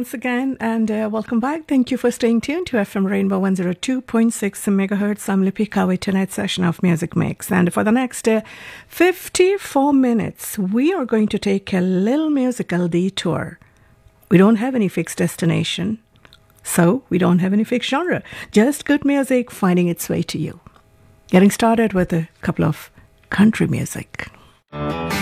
once again, and welcome back. Thank you for staying tuned to FM Rainbow 102.6 megahertz. I'm Lipika with tonight's session of Music Mix. And for the next 54 minutes, we are going to take a little musical detour. We don't have any fixed destination, so we don't have any fixed genre. Just good music finding its way to you. Getting started with a couple of country music.